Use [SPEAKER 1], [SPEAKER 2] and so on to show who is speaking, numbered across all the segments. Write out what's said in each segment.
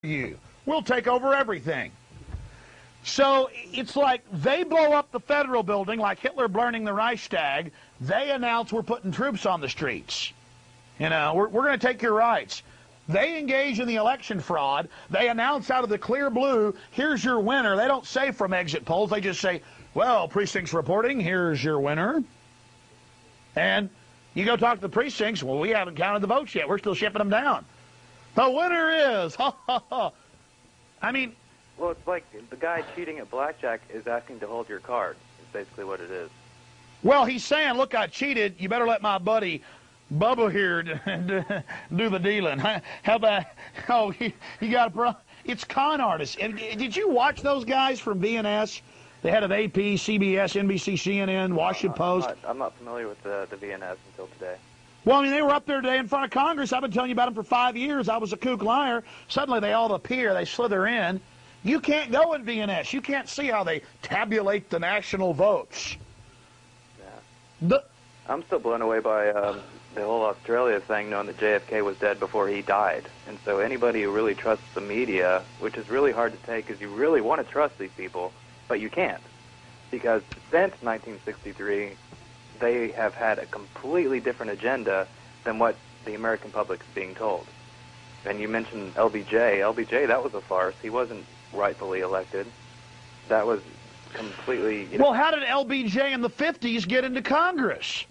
[SPEAKER 1] you. We'll take over everything. So it's like they blow up the federal building like Hitler burning the Reichstag. They announce we're putting troops on the streets. You know, we're going to take your rights. They engage in the election fraud. They announce out of the clear blue, here's your winner. They don't say from exit polls. They just say, well, precincts reporting, here's your winner. And you go talk to the precincts, well, we haven't counted the votes yet. We're still shipping them down. The winner is, ha, ha, ha. I mean...
[SPEAKER 2] Well, it's like the guy cheating at blackjack is asking to hold your card. Is basically what it is.
[SPEAKER 1] Well, he's saying, look, I cheated. You better let my buddy Bubba here do the dealing. How about, oh, you got a problem? It's con artists. And did you watch those guys from VNS? The head of AP, CBS, NBC, CNN, Washington Post?
[SPEAKER 2] I'm not familiar with the VNS until today.
[SPEAKER 1] Well, I mean, they were up there today in front of Congress. I've been telling you about them for 5 years. I was a kook liar. Suddenly they all appear. They slither in. You can't go in VNS. You can't see how they tabulate the national votes.
[SPEAKER 2] Yeah. I'm still blown away by the whole Australia thing, knowing that JFK was dead before he died. And so anybody who really trusts the media, which is really hard to take because you really want to trust these people, but you can't. Because since 1963, they have had a completely different agenda than what the American public is being told. And you mentioned LBJ. LBJ, that was a farce. He wasn't rightfully elected. That was completely...
[SPEAKER 1] Well, how did LBJ in the 50s get into Congress?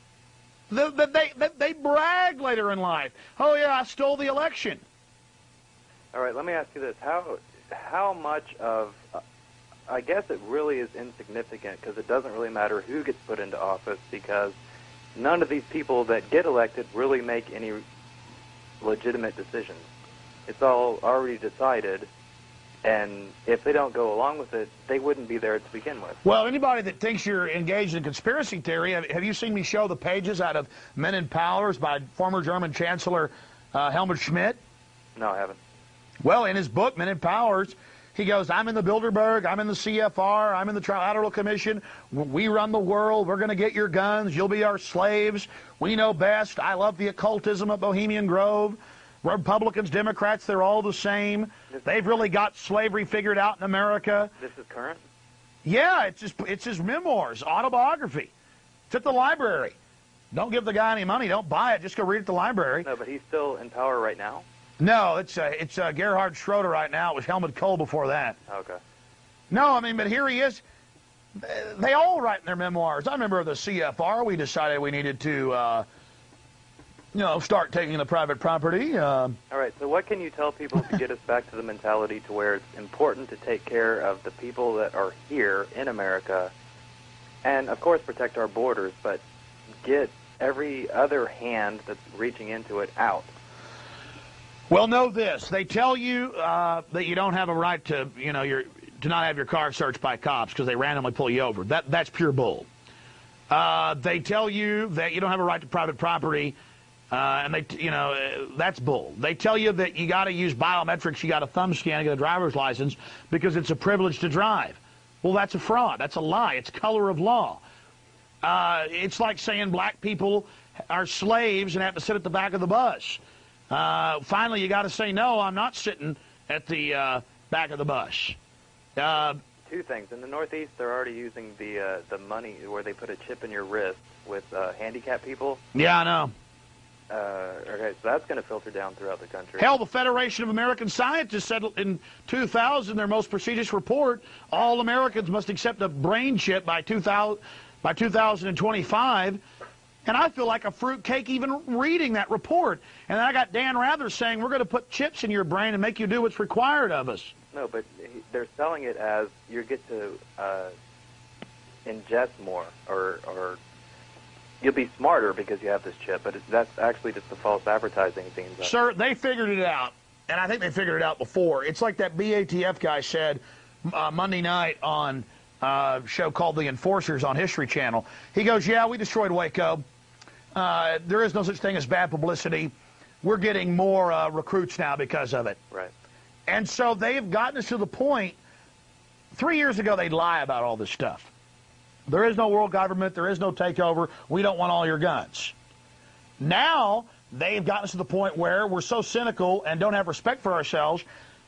[SPEAKER 1] They bragged later in life. Oh, yeah, I stole the election.
[SPEAKER 2] All right, let me ask you this. How much of... I guess it really is insignificant because it doesn't really matter who gets put into office because none of these people that get elected really make any legitimate decisions. It's all already decided, and if they don't go along with it, they wouldn't be there to begin with.
[SPEAKER 1] Well, anybody that thinks you're engaged in conspiracy theory, have you seen me show the pages out of Men in Powers by former German Chancellor Helmut Schmidt?
[SPEAKER 2] No, I haven't.
[SPEAKER 1] Well, in his book, Men in Powers, he goes, I'm in the Bilderberg, I'm in the CFR, I'm in the Trilateral Commission, we run the world, we're going to get your guns, you'll be our slaves, we know best, I love the occultism of Bohemian Grove, Republicans, Democrats, they're all the same, they've really got slavery figured out in America.
[SPEAKER 2] This is current?
[SPEAKER 1] Yeah, it's his memoirs, autobiography. It's at the library. Don't give the guy any money, don't buy it, just go read it at the library.
[SPEAKER 2] No, but he's still in power right now?
[SPEAKER 1] No, it's Gerhard Schroeder right now. It was Helmut Kohl before that.
[SPEAKER 2] Okay.
[SPEAKER 1] No, I mean, but here he is. They all write in their memoirs. I remember the CFR. We decided we needed to, start taking the private property.
[SPEAKER 2] All right. So what can you tell people to get us back to the mentality to where it's important to take care of the people that are here in America, and of course protect our borders, but get every other hand that's reaching into it out?
[SPEAKER 1] Well, know this. They tell you that you don't have a right to, to not have your car searched by cops because they randomly pull you over. That's pure bull. They tell you that you don't have a right to private property, and that's bull. They tell you that you got to use biometrics, you got a thumb scan to get a driver's license because it's a privilege to drive. Well, that's a fraud. That's a lie. It's color of law. It's like saying black people are slaves and have to sit at the back of the bus. Finally, you got to say, no, I'm not sitting at the back of the bus.
[SPEAKER 2] Two things. In the Northeast, they're already using the money where they put a chip in your wrist with handicapped people.
[SPEAKER 1] Yeah, I know.
[SPEAKER 2] Okay, so that's going to filter down throughout the country.
[SPEAKER 1] Hell, the Federation of American Scientists said in 2000, their most prestigious report, all Americans must accept a brain chip by 2025. And I feel like a fruitcake even reading that report. And then I got Dan Rather saying, we're going to put chips in your brain and make you do what's required of us.
[SPEAKER 2] No, but they're selling it as you get to ingest more, or you'll be smarter because you have this chip. But that's actually just the false advertising thing.
[SPEAKER 1] Sir, they figured it out. And I think they figured it out before. It's like that BATF guy said Monday night on a show called The Enforcers on History Channel. He goes, yeah, we destroyed Waco. There is no such thing as bad publicity. We're getting more recruits now because of it.
[SPEAKER 2] Right.
[SPEAKER 1] And so they've gotten us to the point, 3 years ago they'd lie about all this stuff. There is no world government. There is no takeover. We don't want all your guns. Now they've gotten us to the point where we're so cynical and don't have respect for ourselves